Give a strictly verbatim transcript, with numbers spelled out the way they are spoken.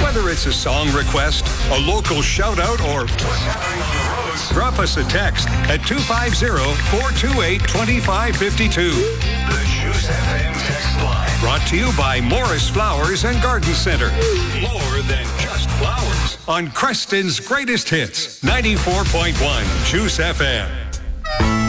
Whether it's a song request, a local shout-out, or what's happening on the roads, drop us a text at two five zero, four two eight, two five five two. The Juice F M text line. Brought to you by Morris Flowers and Garden Center. More than just flowers. On Creston's Greatest Hits, ninety-four point one Juice F M.